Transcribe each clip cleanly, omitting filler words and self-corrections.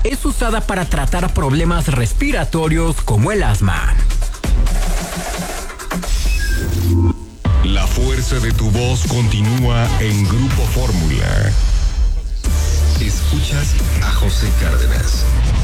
es usada para tratar problemas respiratorios como el asma. La fuerza de tu voz continúa en Grupo Fórmula. Escuchas a José Cárdenas.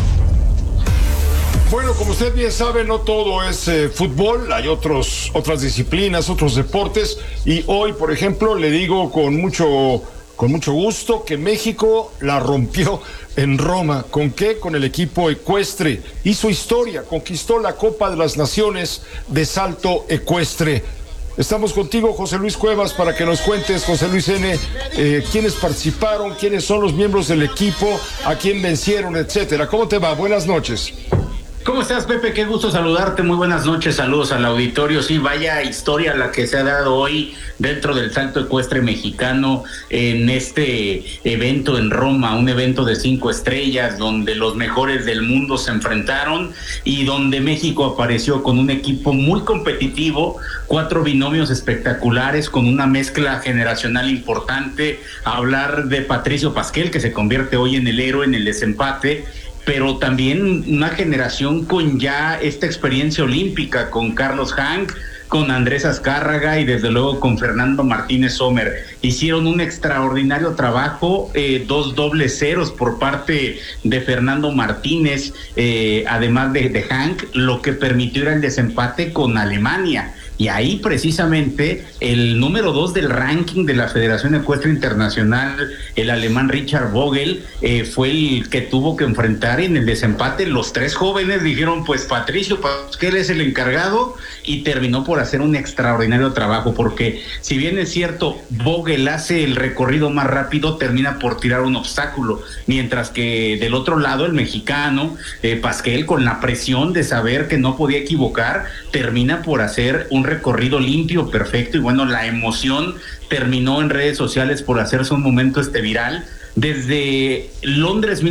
Bueno, como usted bien sabe, no todo es fútbol, hay otras disciplinas, otros deportes, y hoy, por ejemplo, le digo con mucho gusto que México la rompió en Roma. ¿Con qué? Con el equipo ecuestre. Hizo historia, conquistó la Copa de las Naciones de salto ecuestre. Estamos contigo, José Luis Cuevas, para que nos cuentes, José Luis N., quiénes participaron, quiénes son los miembros del equipo, a quién vencieron, etcétera. ¿Cómo te va? Buenas noches. ¿Cómo estás, Pepe? Qué gusto saludarte, muy buenas noches, saludos al auditorio. Sí, vaya historia la que se ha dado hoy dentro del salto ecuestre mexicano en este evento en Roma, un evento de 5 estrellas donde los mejores del mundo se enfrentaron y donde México apareció con un equipo muy competitivo, 4 binomios espectaculares con una mezcla generacional importante. Hablar de Patricio Pasquel, que se convierte hoy en el héroe en el desempate, pero también una generación con ya esta experiencia olímpica, con Carlos Hank, con Andrés Azcárraga y desde luego con Fernando Martínez Sommer. Hicieron un extraordinario trabajo, 2 dobles ceros por parte de Fernando Martínez, además de Hank, lo que permitió era el desempate con Alemania. Y ahí precisamente el número 2 del ranking de la Federación Ecuestre Internacional, el alemán Richard Vogel, fue el que tuvo que enfrentar en el desempate. Los 3 jóvenes dijeron, pues Patricio Pasquel es el encargado, y terminó por hacer un extraordinario trabajo, porque si bien es cierto, Vogel hace el recorrido más rápido, termina por tirar un obstáculo, mientras que del otro lado el mexicano, Pasquel, con la presión de saber que no podía equivocar, termina por hacer un recorrido limpio, perfecto, y bueno, la emoción terminó en redes sociales por hacerse un momento viral. Desde Londres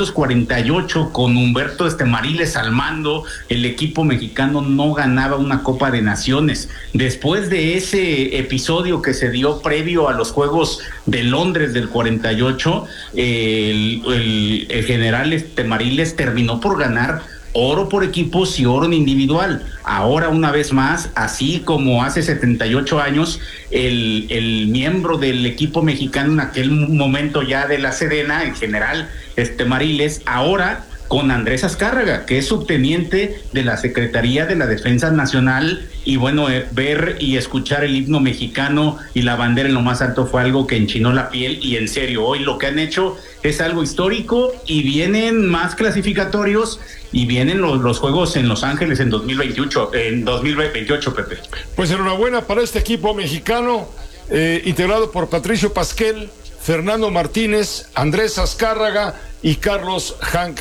1948, con Humberto Mariles al mando, el equipo mexicano no ganaba una Copa de Naciones. Después de ese episodio que se dio previo a los Juegos de Londres del 48, el general Mariles terminó por ganar oro por equipos y oro en individual. Ahora, una vez más, así como hace 78 años, el miembro del equipo mexicano en aquel momento ya de la Sedena, en general, Mariles, ahora con Andrés Azcárraga, que es subteniente de la Secretaría de la Defensa Nacional, y bueno, ver y escuchar el himno mexicano y la bandera en lo más alto fue algo que enchinó la piel, y en serio, hoy lo que han hecho es algo histórico, y vienen más clasificatorios, y vienen los Juegos en Los Ángeles en 2028, Pepe. Pues enhorabuena para este equipo mexicano, integrado por Patricio Pasquel, Fernando Martínez, Andrés Azcárraga y Carlos Hank.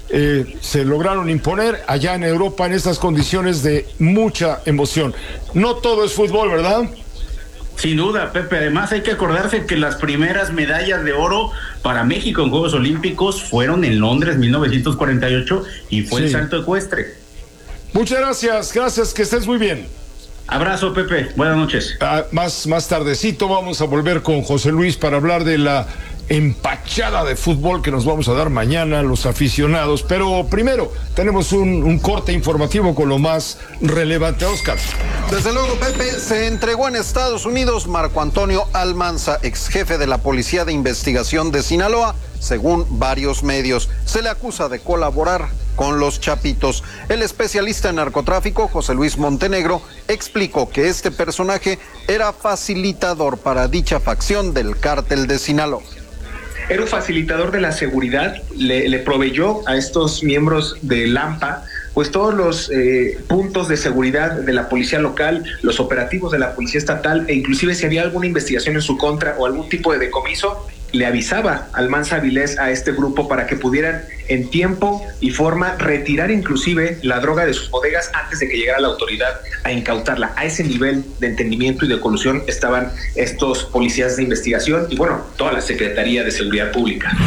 Se lograron imponer allá en Europa en estas condiciones de mucha emoción. No todo es fútbol, ¿verdad? Sin duda, Pepe. Además hay que acordarse que las primeras medallas de oro para México en Juegos Olímpicos fueron en Londres 1948 y fue el salto ecuestre. Muchas gracias, que estés muy bien. Abrazo, Pepe, buenas noches. Más tardecito vamos a volver con José Luis para hablar de la empachada de fútbol que nos vamos a dar mañana los aficionados, pero primero tenemos un corte informativo con lo más relevante. Oscar. Desde luego, Pepe, se entregó en Estados Unidos Marco Antonio Almanza, ex jefe de la Policía de Investigación de Sinaloa. Según varios medios, se le acusa de colaborar con los Chapitos. El especialista en narcotráfico, José Luis Montenegro, explicó que este personaje era facilitador para dicha facción del cártel de Sinaloa. Era un facilitador de la seguridad, le proveyó a estos miembros de Lampa pues todos los puntos de seguridad de la policía local, los operativos de la policía estatal, e inclusive si había alguna investigación en su contra o algún tipo de decomiso, le avisaba Almanza Avilés a este grupo para que pudieran en tiempo y forma retirar inclusive la droga de sus bodegas antes de que llegara la autoridad a incautarla. A ese nivel de entendimiento y de colusión estaban estos policías de investigación y bueno, toda la Secretaría de Seguridad Pública.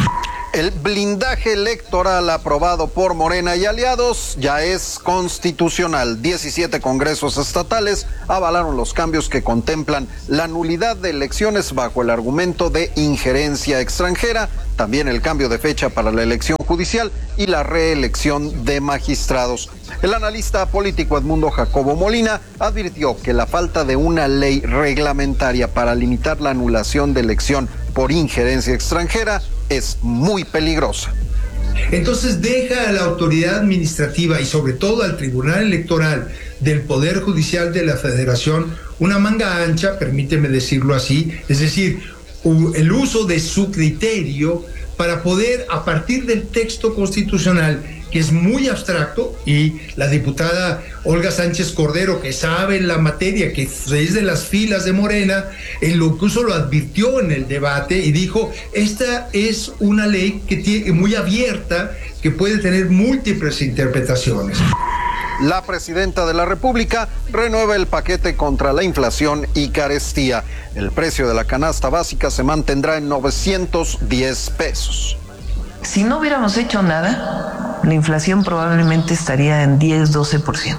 El blindaje electoral aprobado por Morena y aliados ya es constitucional. 17 congresos estatales avalaron los cambios que contemplan la nulidad de elecciones bajo el argumento de injerencia extranjera, también el cambio de fecha para la elección judicial y la reelección de magistrados. El analista político Edmundo Jacobo Molina advirtió que la falta de una ley reglamentaria para limitar la anulación de elección por injerencia extranjera es muy peligrosa. Entonces deja a la autoridad administrativa y sobre todo al Tribunal Electoral del Poder Judicial de la Federación una manga ancha, permíteme decirlo así, es decir, el uso de su criterio para poder, a partir del texto constitucional, que es muy abstracto, y la diputada Olga Sánchez Cordero, que sabe la materia, que es de las filas de Morena, incluso lo advirtió en el debate y dijo, esta es una ley que tiene, muy abierta, que puede tener múltiples interpretaciones. La presidenta de la República renueva el paquete contra la inflación y carestía. El precio de la canasta básica se mantendrá en 910 pesos. Si no hubiéramos hecho nada, la inflación probablemente estaría en 10-12%.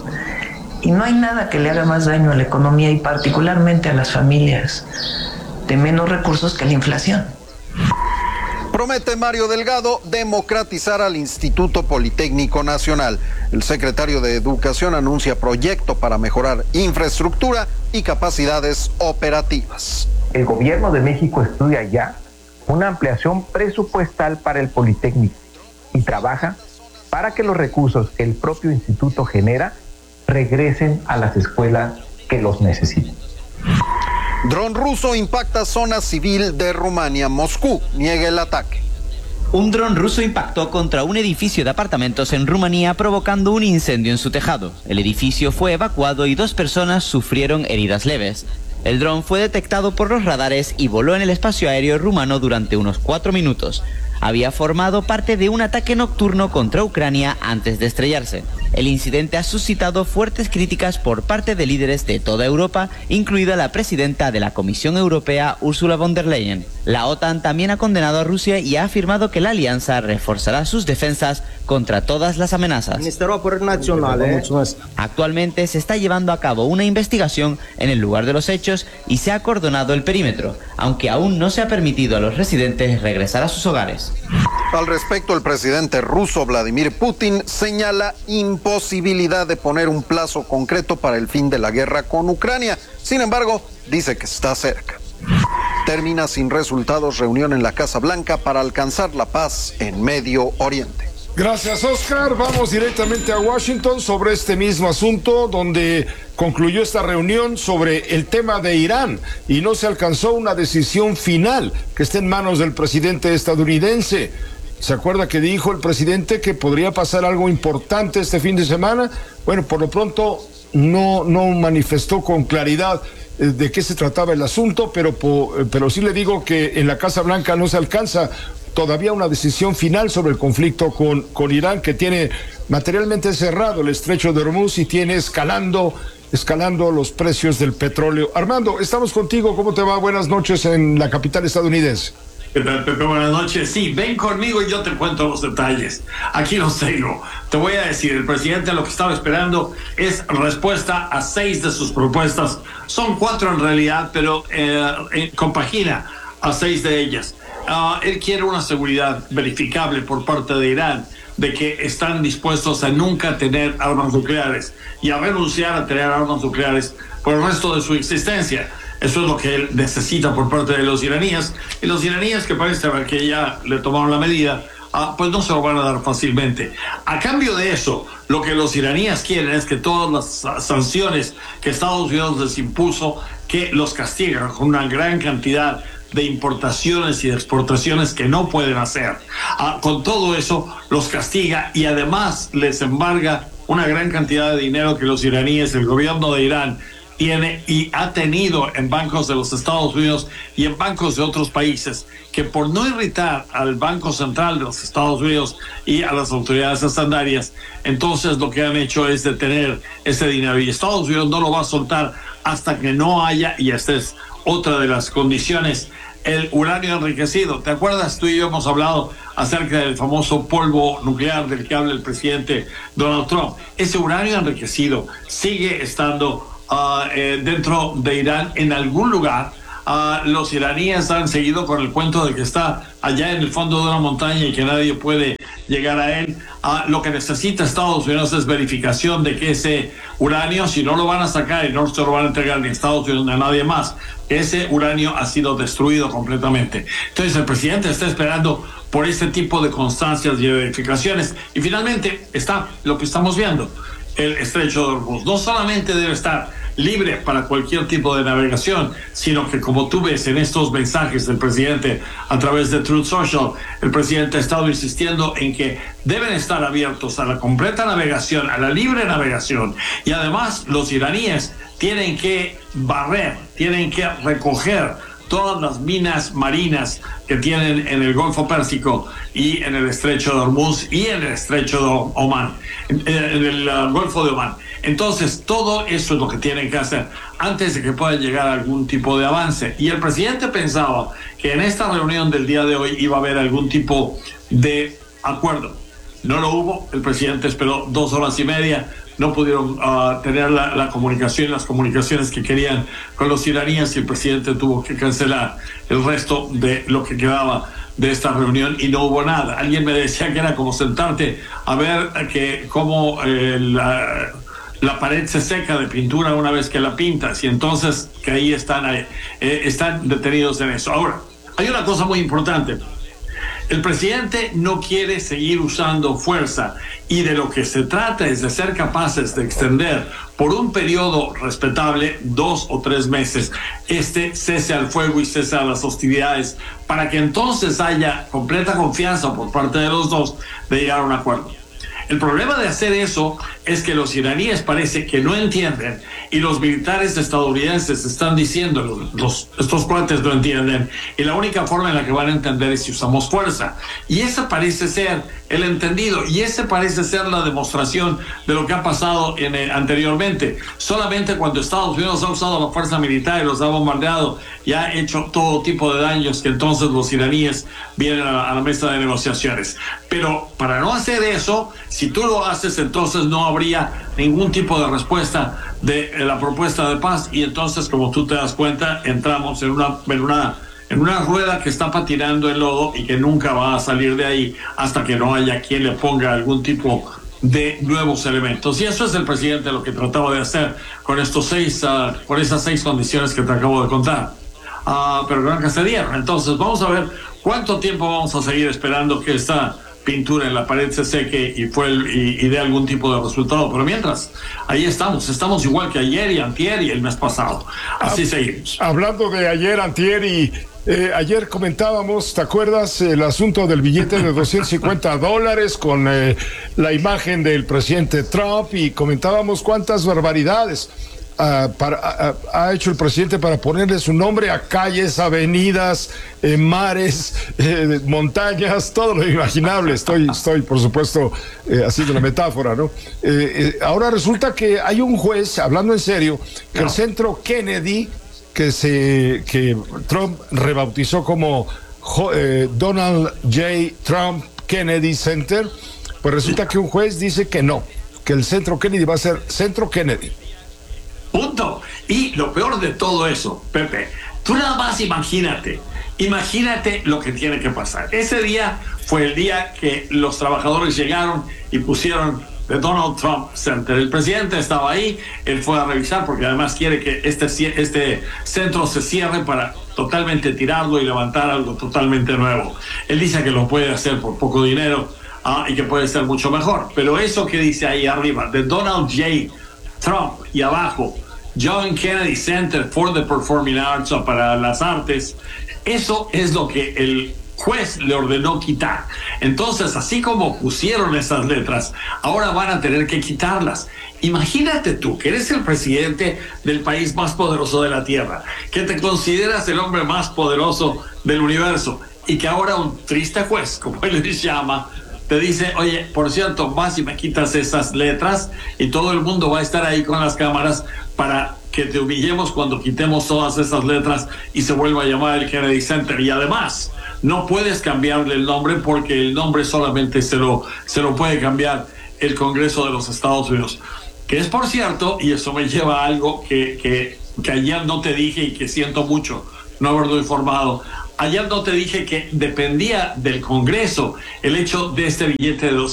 Y no hay nada que le haga más daño a la economía y particularmente a las familias de menos recursos que la inflación. Promete Mario Delgado democratizar al Instituto Politécnico Nacional. El secretario de Educación anuncia proyecto para mejorar infraestructura y capacidades operativas. El gobierno de México estudia ya una ampliación presupuestal para el Politécnico y trabaja para que los recursos que el propio instituto genera regresen a las escuelas que los necesiten. Dron ruso impacta zona civil de Rumania. Moscú niega el ataque. Un dron ruso impactó contra un edificio de apartamentos en Rumanía, provocando un incendio en su tejado. El edificio fue evacuado y 2 personas sufrieron heridas leves. El dron fue detectado por los radares y voló en el espacio aéreo rumano durante unos 4 minutos. Había formado parte de un ataque nocturno contra Ucrania antes de estrellarse. El incidente ha suscitado fuertes críticas por parte de líderes de toda Europa, incluida la presidenta de la Comisión Europea, Ursula von der Leyen. La OTAN también ha condenado a Rusia y ha afirmado que la alianza reforzará sus defensas contra todas las amenazas. Actualmente se está llevando a cabo una investigación en el lugar de los hechos y se ha acordonado el perímetro, aunque aún no se ha permitido a los residentes regresar a sus hogares. Al respecto, el presidente ruso Vladimir Putin señala imposibilidad de poner un plazo concreto para el fin de la guerra con Ucrania. Sin embargo, dice que está cerca. Termina sin resultados reunión en la Casa Blanca para alcanzar la paz en Medio Oriente. Gracias, Oscar. Vamos directamente a Washington sobre este mismo asunto, donde concluyó esta reunión sobre el tema de Irán y no se alcanzó una decisión final que esté en manos del presidente estadounidense. ¿Se acuerda que dijo el presidente que podría pasar algo importante este fin de semana? Bueno, por lo pronto no manifestó con claridad de qué se trataba el asunto, pero sí le digo que en la Casa Blanca no se alcanza todavía una decisión final sobre el conflicto con Irán, que tiene materialmente cerrado el estrecho de Hormuz y tiene escalando los precios del petróleo. Armando, estamos contigo. ¿Cómo te va? Buenas noches en la capital estadounidense. ¿Qué tal, Pepe? Buenas noches. Sí, ven conmigo y yo te cuento los detalles. Aquí los tengo. Te voy a decir, el presidente lo que estaba esperando es respuesta a 6 de sus propuestas. Son 4 en realidad, pero compagina a 6 de ellas. Él quiere una seguridad verificable por parte de Irán de que están dispuestos a nunca tener armas nucleares y a renunciar a tener armas nucleares por el resto de su existencia. Eso es lo que él necesita por parte de los iraníes, y los iraníes, que parece que ya le tomaron la medida, pues no se lo van a dar fácilmente. A cambio de eso, lo que los iraníes quieren es que todas las sanciones que Estados Unidos les impuso, que los castigan con una gran cantidad de importaciones y de exportaciones que no pueden hacer. Con todo eso los castiga y además les embarga una gran cantidad de dinero que los iraníes, el gobierno de Irán, tiene y ha tenido en bancos de los Estados Unidos y en bancos de otros países, que por no irritar al Banco Central de los Estados Unidos y a las autoridades estandarias, entonces lo que han hecho es detener ese dinero, y Estados Unidos no lo va a soltar hasta que no haya, y esta es otra de las condiciones el uranio enriquecido. ¿Te acuerdas? Tú y yo hemos hablado acerca del famoso polvo nuclear del que habla el presidente Donald Trump. Ese uranio enriquecido sigue estando dentro de Irán en algún lugar. Los iraníes han seguido con el cuento de que está allá en el fondo de una montaña y que nadie puede llegar a él. Lo que necesita Estados Unidos es verificación de que ese uranio, si no lo van a sacar y no se lo van a entregar ni a Estados Unidos ni a nadie más, ese uranio ha sido destruido completamente. Entonces el presidente está esperando por este tipo de constancias y verificaciones, y finalmente está lo que estamos viendo, el estrecho de Hormuz. No solamente debe estar libre para cualquier tipo de navegación, sino que, como tú ves en estos mensajes del presidente a través de Truth Social, el presidente ha estado insistiendo en que deben estar abiertos a la completa navegación, a la libre navegación, y además los iraníes tienen que barrer, tienen que recoger todas las minas marinas que tienen en el Golfo Pérsico y en el estrecho de Hormuz y en el estrecho de Omán, en el Golfo de Omán. Entonces, todo eso es lo que tienen que hacer antes de que pueda llegar a algún tipo de avance. Y el presidente pensaba que en esta reunión del día de hoy iba a haber algún tipo de acuerdo. No lo hubo. El presidente esperó 2 horas y media. No pudieron tener la comunicación, las comunicaciones que querían con los iraníes, y el presidente tuvo que cancelar el resto de lo que quedaba de esta reunión y no hubo nada. Alguien me decía que era como sentarte a ver cómo la pared se seca de pintura una vez que la pintas, y entonces que ahí están detenidos en eso. Ahora, hay una cosa muy importante. El presidente no quiere seguir usando fuerza, y de lo que se trata es de ser capaces de extender por un periodo respetable, 2 o 3 meses, este cese al fuego y cese a las hostilidades, para que entonces haya completa confianza por parte de los dos de llegar a un acuerdo. El problema de hacer eso es que los iraníes parece que no entienden, y los militares estadounidenses están diciendo, estos cuates no entienden, y la única forma en la que van a entender es si usamos fuerza. Y ese parece ser el entendido, y ese parece ser la demostración de lo que ha pasado anteriormente. Solamente cuando Estados Unidos ha usado la fuerza militar y los ha bombardeado y ha hecho todo tipo de daños, que entonces los iraníes vienen a la mesa de negociaciones. Pero para no hacer eso, si tú lo haces, entonces no habría ningún tipo de respuesta de la propuesta de paz, y entonces, como tú te das cuenta, entramos en una rueda que está patinando en lodo y que nunca va a salir de ahí hasta que no haya quien le ponga algún tipo de nuevos elementos. Y eso es el presidente lo que trataba de hacer con esas 6 condiciones que te acabo de contar. Pero que se dieron. Entonces vamos a ver cuánto tiempo vamos a seguir esperando que esta pintura en la pared se seque y dé algún tipo de resultado. Pero mientras, ahí estamos igual que ayer y antier y el mes pasado. Así seguimos. Hablando de ayer, antier y ayer comentábamos, ¿te acuerdas? El asunto del billete de $250 con la imagen del presidente Trump, y comentábamos cuántas barbaridades ha hecho el presidente para ponerle su nombre a calles, avenidas, mares, montañas, todo lo imaginable. Estoy por supuesto haciendo una metáfora, ¿no? Ahora resulta que hay un juez, hablando en serio, que el centro Kennedy, que Trump rebautizó como Donald J. Trump Kennedy Center, pues resulta que un juez dice que no, que el centro Kennedy va a ser Centro Kennedy. Punto. Y lo peor de todo eso, Pepe, tú nada más imagínate lo que tiene que pasar. Ese día fue el día que los trabajadores llegaron y pusieron de Donald Trump Center. El presidente estaba ahí, él fue a revisar porque además quiere que este centro se cierre para totalmente tirarlo y levantar algo totalmente nuevo. Él dice que lo puede hacer por poco dinero y que puede ser mucho mejor. Pero eso que dice ahí arriba, de Donald J. Trump, y abajo John Kennedy Center for the Performing Arts, o para las artes, eso es lo que el juez le ordenó quitar. Entonces, así como pusieron esas letras, ahora van a tener que quitarlas. Imagínate tú, que eres el presidente del país más poderoso de la Tierra, que te consideras el hombre más poderoso del universo, y que ahora un triste juez, como él les llama, te dice, oye, por cierto, vas y me quitas esas letras, y todo el mundo va a estar ahí con las cámaras para que te humillemos cuando quitemos todas esas letras y se vuelva a llamar el Kennedy Center. Y además, no puedes cambiarle el nombre porque el nombre solamente se lo puede cambiar el Congreso de los Estados Unidos. Que es, por cierto, y eso me lleva a algo que ayer no te dije y que siento mucho no haberlo informado. Ayer no te dije que dependía del Congreso el hecho de este billete de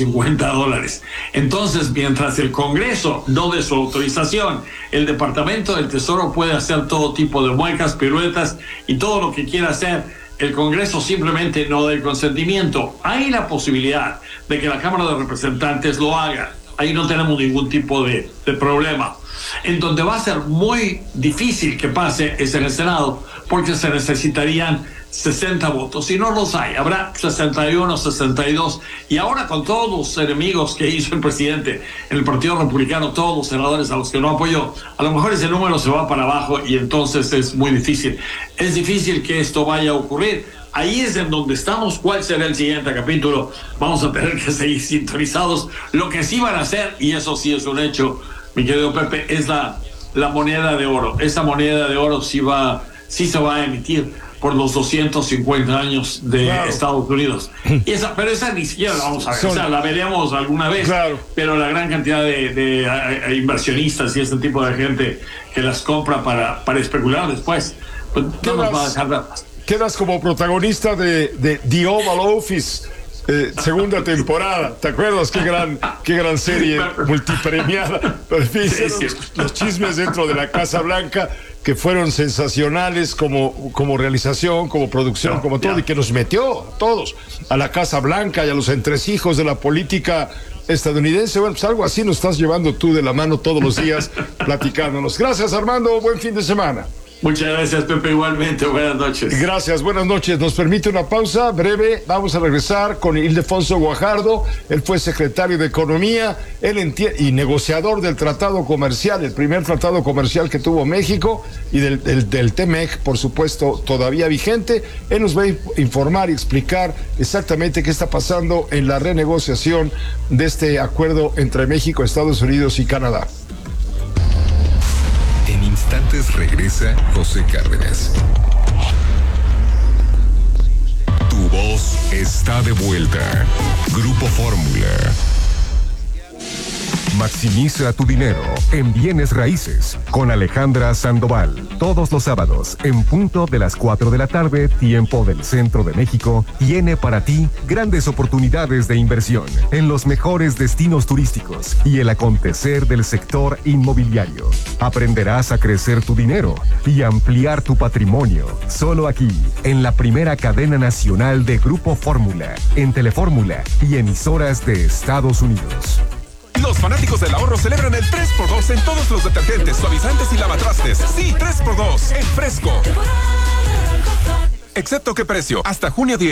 $250. Entonces, mientras el Congreso no dé su autorización, el Departamento del Tesoro puede hacer todo tipo de muecas, piruetas y todo lo que quiera hacer. El Congreso simplemente no da el consentimiento. Hay la posibilidad de que la Cámara de Representantes lo haga. Ahí no tenemos ningún tipo de problema. En donde va a ser muy difícil que pase es en el Senado, porque se necesitarían 60 votos. Si no los hay, habrá 61, 62. Y ahora, con todos los enemigos que hizo el presidente en el Partido Republicano, todos los senadores a los que no apoyó, a lo mejor ese número se va para abajo y entonces es muy difícil. Es difícil que esto vaya a ocurrir. Ahí es en donde estamos. ¿Cuál será el siguiente capítulo? Vamos a tener que seguir sintonizados. Lo que sí van a hacer, y eso sí es un hecho, mi querido Pepe, es la moneda de oro. Esa moneda de oro sí se va a emitir por los 250 años de Estados Unidos. Pero esa ni siquiera la vamos a ver. O sea, la veremos alguna vez, pero la gran cantidad de inversionistas y ese tipo de gente que las compra para especular después, pues no nos va a dejar ver. Quedas como protagonista de The Oval Office, segunda temporada. ¿Te acuerdas? Qué gran serie multipremiada. Pero, los chismes dentro de la Casa Blanca, que fueron sensacionales como realización, como producción, como todo, y que nos metió a todos a la Casa Blanca y a los entresijos de la política estadounidense. Bueno, pues algo así nos estás llevando tú de la mano todos los días platicándonos. Gracias, Armando. Buen fin de semana. Muchas gracias, Pepe, igualmente. Buenas noches. Gracias, buenas noches. Nos permite una pausa breve. Vamos a regresar con Ildefonso Guajardo. Él fue secretario de Economía y negociador del tratado comercial, el primer tratado comercial que tuvo México, y del TEMEC, por supuesto, todavía vigente. Él nos va a informar y explicar exactamente qué está pasando en la renegociación de este acuerdo entre México, Estados Unidos y Canadá. En instantes regresa José Cárdenas. Tu voz está de vuelta. Grupo Fórmula. Maximiza tu dinero en bienes raíces con Alejandra Sandoval. Todos los sábados, en punto de las 4 de la tarde, tiempo del centro de México, tiene para ti grandes oportunidades de inversión en los mejores destinos turísticos y el acontecer del sector inmobiliario. Aprenderás a crecer tu dinero y ampliar tu patrimonio. Solo aquí, en la primera cadena nacional de Grupo Fórmula, en Telefórmula y emisoras de Estados Unidos. Los fanáticos del ahorro celebran el 3x2 en todos los detergentes, suavizantes y lavatrastes. Sí, 3x2 en Fresco. Excepto qué precio, hasta junio 10.